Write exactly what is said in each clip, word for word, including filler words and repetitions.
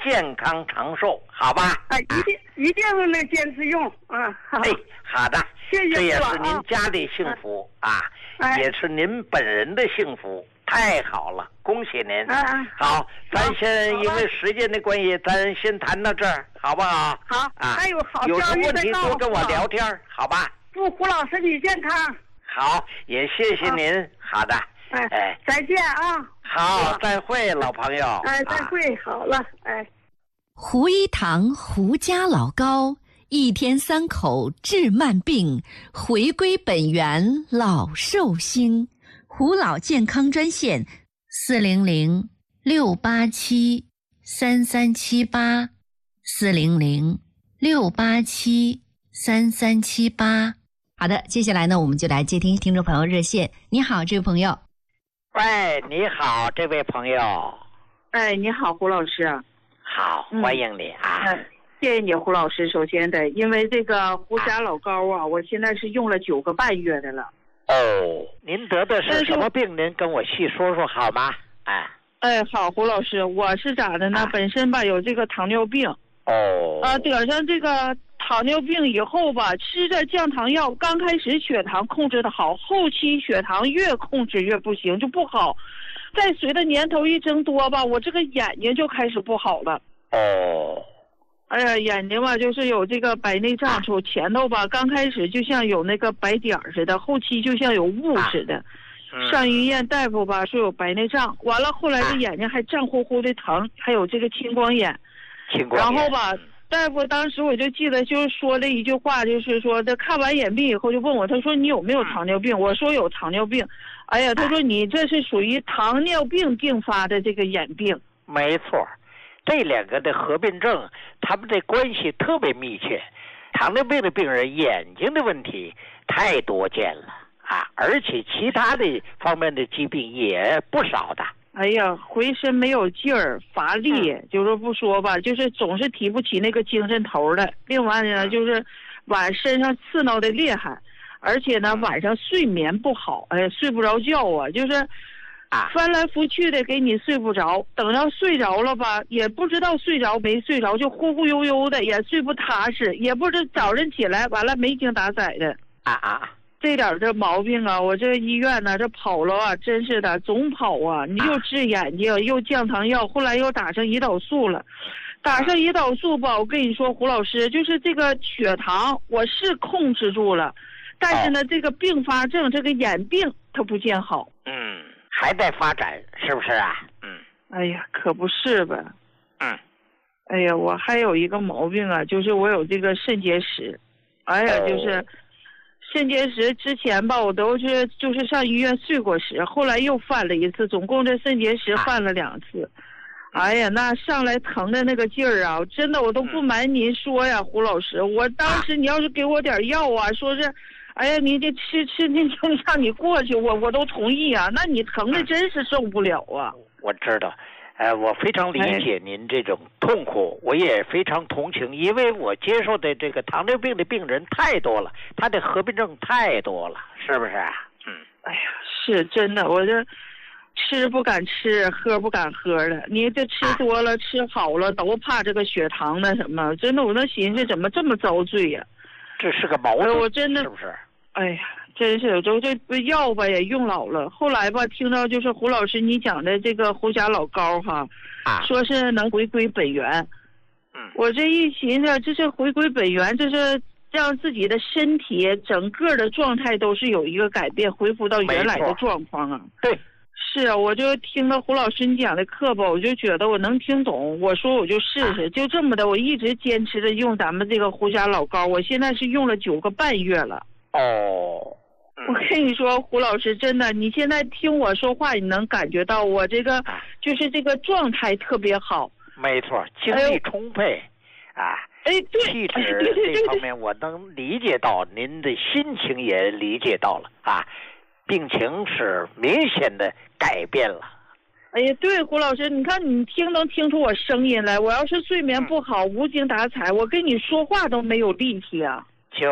健康长寿，好吧？ 哎，一定一定能坚持用啊！好， 哎，好的， 谢谢这也是您啊家的幸福啊， 哎也是您本人的幸福，太好了，恭喜您！ 啊， 好，咱先好因为时间的关系，咱先谈到这儿，好不好？ 好啊， 还有好有什消息么问题再告诉多跟我我聊天，好吧？ 祝胡老身体健康。 好，也谢谢您。好的， 哎哎， 再见啊！ 好，再会，老朋友。 哎，再啊会，好了，哎。 胡一堂胡家老高，一天三口治慢病，回归本源老寿星。胡老健康专线：四零零六八七三三七八，四零零六八七三三七八。好的，接下来呢，我们就来接听听众朋友热线。你好，这位朋友。 喂，你好，这位朋友。 哎，你好，胡老师。 好，欢迎你啊！ 嗯，谢谢你，胡老师。首先得，因为这个胡家老膏啊，我现在是用了九个半月的了。 哦，您得的是什么病？您跟我细说说好吗？哎， 哎，好，胡老师，我是咋的呢？ 啊、 本身吧有这个糖尿病。 哦。 啊，得上这个糖尿病以后吧，吃着降糖药，刚开始血糖控制的好，后期血糖越控制越不行，就不好。再随着年头一增多吧，我这个眼睛就开始不好了。 哦。 哎呀，眼睛吧，就是有这个白内障，从前头吧，刚开始就像有那个白点似的，后期就像有雾似的。 啊嗯、 上医院大夫吧说有白内障，完了后来这眼睛还胀乎乎的疼，还有这个青光眼。 青光眼。 然后吧，大夫当时我就记得就是说了一句话，就是说他看完眼病以后就问我，他说你有没有糖尿病？我说有糖尿病。哎呀，他说你这是属于糖尿病并发的这个眼病。 没错，这两个的合并症，他们的关系特别密切。糖尿病的病人眼睛的问题太多见了啊，而且其他的方面的疾病也不少的。 哎呀，浑身没有劲儿，乏力，嗯、就是不说吧，就是总是提不起那个精神头来。另外呢，就是晚身上刺挠的厉害。而且呢，晚上睡眠不好，哎，睡不着觉啊，就是翻来覆去的给你睡不着，等到睡着了吧，也不知道睡着没睡着，就忽忽悠悠的，也睡不踏实，也不知早晨起来完了没精打采的。 啊啊！ 这点这毛病啊，我这医院呢，这跑了啊，真是的，总跑啊！你又治眼睛，又降糖药，后来又打上胰岛素了。打上胰岛素吧，我跟你说，胡老师，就是这个血糖我是控制住了。但是呢，哦、这个并发症，这个眼病它不见好。 嗯，还在发展，是不是啊？嗯。 哎呀，可不是吧。 嗯。 哎呀，我还有一个毛病啊，就是我有这个肾结石。哎呀，就是肾结石之前吧，我都是就是上医院碎过石，后来又犯了一次，总共这肾结石犯了两次。啊、哎呀，那上来疼的那个劲儿啊，真的我都不瞒您说呀，胡老师，我当时你要是给我点药啊，说是。哎呀，你这吃吃那就让你过去，我我都同意啊。那你疼的真是受不了啊！ 我知道，呃，我非常理解您这种痛苦，我也非常同情，因为我接受的这个糖尿病的病人太多了，他的合并症太多了，是不是啊？嗯。 哎呀，是真的，我这吃不敢吃，喝不敢喝的。你这吃多了、啊、吃好了，都怕这个血糖那什么。真的，我那寻思怎么这么遭罪呀、啊？ 这是个矛盾， 呃、我真的是不是？ 哎呀，真是，就这药吧也用老了。后来吧，听到就是胡老师你讲的这个胡家老膏哈， 啊， 说是能回归本源。 嗯， 我这一寻思，这是回归本源，这是让自己的身体整个的状态都是有一个改变，恢复到原来的状况啊。 对。 是啊，我就听了胡老师你讲的课吧，我就觉得我能听懂。我说我就试试，就这么的，我一直坚持着用咱们这个胡家老膏，我现在是用了九个半月了。 哦， 嗯、我跟你说，胡老师，真的，你现在听我说话，你能感觉到我这个就是这个状态特别好。 没错，精力充沛，哎、啊， 哎，对， 气质这方面我能理解到，您的心情也理解到了啊。病情是明显的改变了。 哎呀，对，胡老师，你看你听能听出我声音来。我要是睡眠不好，嗯、无精打采，我跟你说话都没有力气啊。 就是。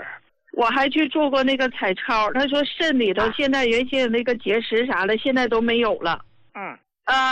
我还去做过那个彩超，他说肾里头现在原先那个结石啥的，现在都没有了。 嗯。 啊，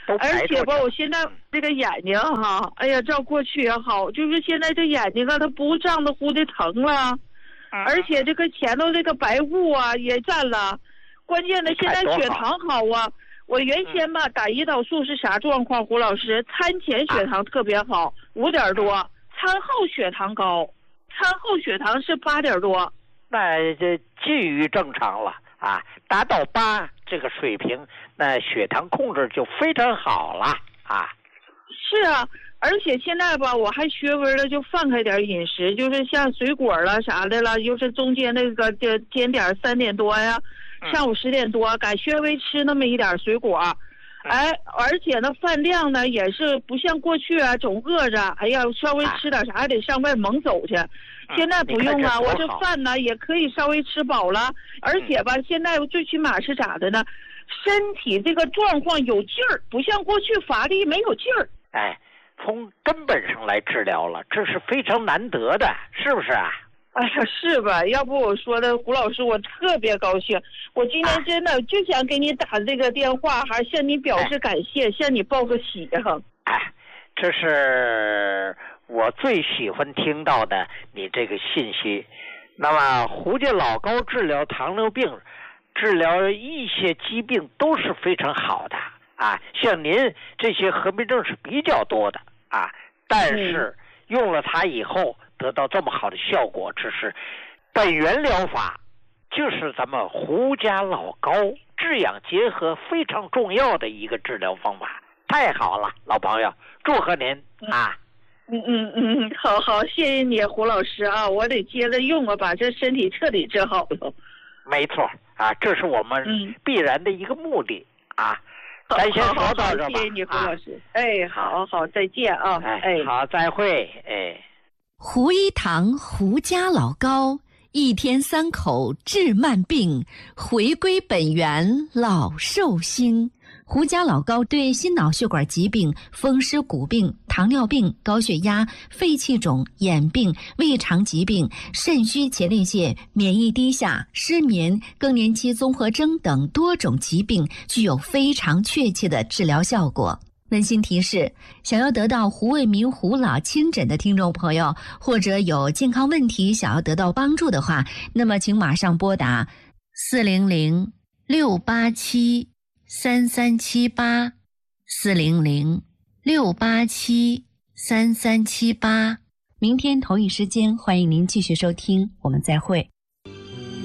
都排而且吧， 出去我现在这个眼睛哈，哎呀，照过去也好，就是现在这眼睛啊，它不胀的乎的疼了， 嗯而且这个前头这个白雾啊也占了，关键的现在血糖好啊。我原先吧打胰岛素是啥状况？胡老师，餐前血糖特别好，五点多，餐后血糖高，餐后血糖是八点多。 那这近于正常了啊，达到八这个水平，那血糖控制就非常好了啊。 是啊，而且现在吧，我还学微了，就放开点饮食，就是像水果了啥的了，就是中间那个就尖点三点多呀，上午十点多，改学微吃那么一点水果。哎，而且呢，饭量呢也是不像过去啊，总饿着，哎呀，稍微吃点啥还得上外猛走去。现在不用啊，我这饭呢也可以稍微吃饱了，而且吧，现在最起码是咋的呢？身体这个状况有劲儿，不像过去乏力没有劲儿。 哎，从根本上来治疗了，这是非常难得的，是不是啊？ 哎呀，是吧？要不我说的胡老师，我特别高兴。我今天真的就想给你打这个电话，还向你表示感谢，向你报个喜啊！ 哎，这是我最喜欢听到的你这个信息。那么胡家老高治疗糖尿病，治疗一些疾病都是非常好的啊。像您这些合并症是比较多的啊，但是用了它以后得到这么好的效果，这是本源疗法，就是咱们胡家老高治养结合非常重要的一个治疗方法。太好了，老朋友，祝贺您啊！ 嗯嗯嗯，好好，谢谢你，胡老师啊，我得接着用啊，把这身体彻底治好了。 没错啊，这是我们必然的一个目的、嗯、啊。咱先说到这吧。 谢谢你，胡老师。啊、哎，好好，再见啊！ 哎，好，再会。哎， 胡一堂胡家老高，一天三口治慢病，回归本源老寿星。胡家老高对心脑血管疾病、风湿骨病、糖尿病、高血压、肺气肿、眼病、胃肠疾病、肾虚前列腺、免疫低下、失眠、更年期综合征等多种疾病具有非常确切的治疗效果。温馨提示：想要得到胡卫民胡老亲诊的听众朋友，或者有健康问题想要得到帮助的话，那么请马上拨打四零零六八七三三七八四零零六八七三三七八。明天同一时间，欢迎您继续收听，我们再会。